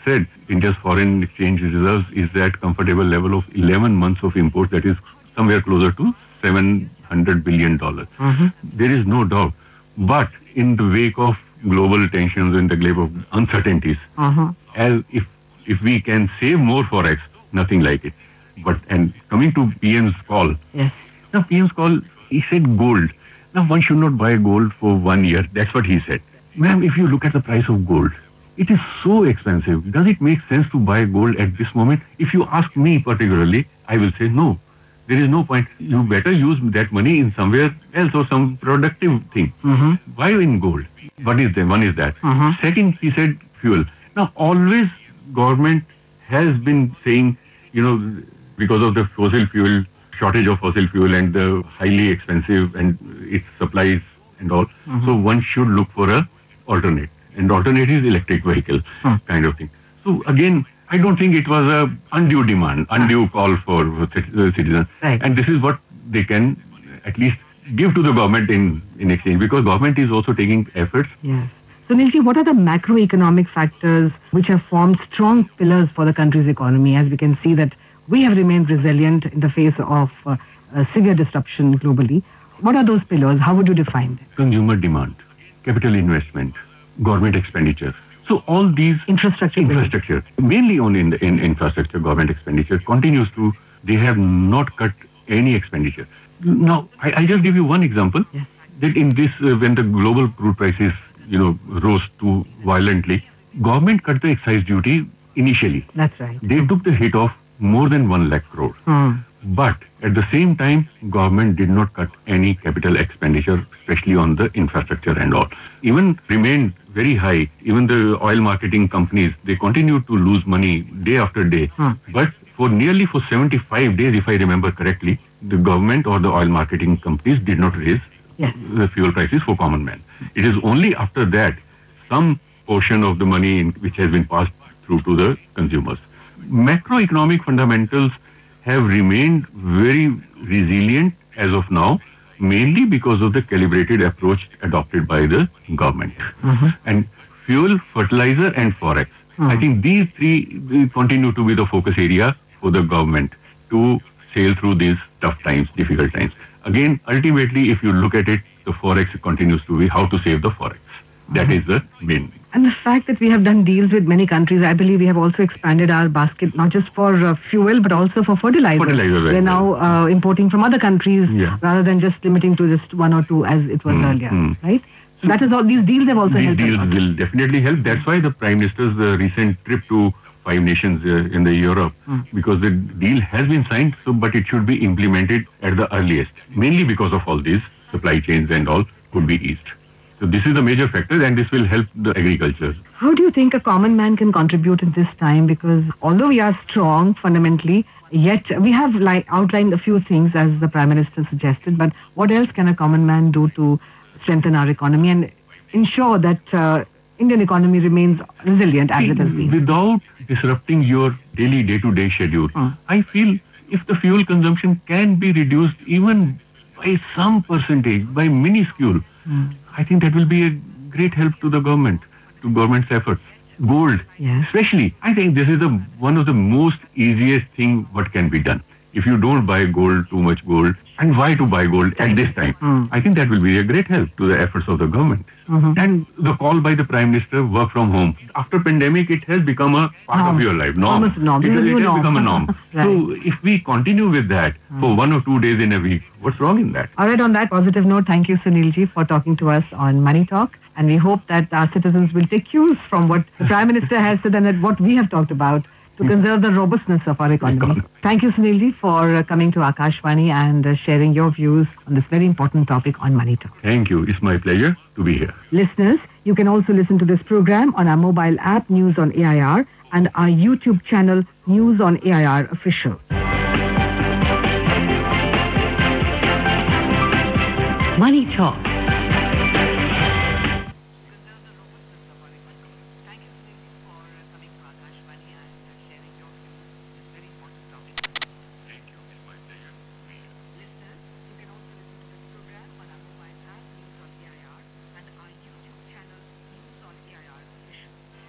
said India's foreign exchange reserves is at comfortable level of 11 months of imports, that is somewhere closer to $700 billion. There is no doubt. But in the wake of global tensions, in the wake of uncertainties, as if we can save more forex, nothing like it. But and coming to PM's call, now PM's call, he said gold. Now one should not buy gold for 1 year. That's what he said. Ma'am, if you look at the price of gold, it is so expensive. Does it make sense to buy gold at this moment? If you ask me particularly, I will say no. There is no point. You better use that money in somewhere else or some productive thing. Why in gold? One is that. Second, he said fuel. Now, always government has been saying, because of the fossil fuel, shortage of fossil fuel and the highly expensive and its supplies and all. So one should look for a alternate. And alternate is electric vehicle kind of thing. So again, I don't think it was a undue demand, undue call for citizens. Right. And this is what they can at least give to the government in exchange, because government is also taking efforts. Yes. So, Sunilji, what are the macroeconomic factors which have formed strong pillars for the country's economy? As we can see that we have remained resilient in the face of severe disruption globally. What are those pillars? How would you define them? Consumer demand, capital investment, government expenditure. So all these infrastructure, mainly on in infrastructure, government expenditure continues to. They have not cut any expenditure. Now, I just give you one example. Yes. That in this, when the global crude prices, rose too violently, government cut the excise duty initially. That's right. They took the hit of more than 1 lakh crore. But at the same time, government did not cut any capital expenditure, especially on the infrastructure and all. Even remained very high. Even the oil marketing companies, they continued to lose money day after day. But for 75 days, if I remember correctly, the government or the oil marketing companies did not raise the fuel prices for common man. It is only after that some portion of the money which has been passed through to the consumers. Macroeconomic fundamentals have remained very resilient as of now, mainly because of the calibrated approach adopted by the government. And fuel, fertilizer and forex. I think these three continue to be the focus area for the government to sail through these tough times, difficult times. Again, ultimately, if you look at it, the forex continues to be how to save the forex. That is the main. And the fact that we have done deals with many countries, I believe we have also expanded our basket, not just for fuel, but also for fertilizer. Right. We're now importing from other countries rather than just limiting to just one or two as it was earlier, right? So that is all. These deals have also helped. These deals will definitely help. That's why the Prime Minister's recent trip to 5 nations in the Europe, because the deal has been signed, but it should be implemented at the earliest. Mainly because of all these supply chains and all could be eased. So this is a major factor, and this will help the agriculture. How do you think a common man can contribute at this time? Because although we are strong fundamentally, yet we have outlined a few things as the Prime Minister suggested, but what else can a common man do to strengthen our economy and ensure that Indian economy remains resilient as it has been? Without disrupting your daily day-to-day schedule, I feel if the fuel consumption can be reduced even by some percentage, by minuscule, I think that will be a great help to the government, to government's efforts. Gold, especially, I think this is one of the most easiest thing what can be done. If you don't buy gold, too much gold, and why to buy gold at this time? I think that will be a great help to the efforts of the government. And the call by the Prime Minister, work from home. After pandemic, it has become a part of your life. Norm. It has become a norm. Right. So if we continue with that for 1 or 2 days in a week, what's wrong in that? All right, on that positive note, thank you, Sunilji, for talking to us on Money Talk. And we hope that our citizens will take cues from what the Prime Minister has said and what we have talked about to conserve the robustness of our economy. Thank you, Sunilji, for coming to Akashvani and sharing your views on this very important topic on Money Talk. Thank you. It's my pleasure to be here. Listeners, you can also listen to this program on our mobile app, News on AIR, and our YouTube channel, News on AIR Official. Money Talk.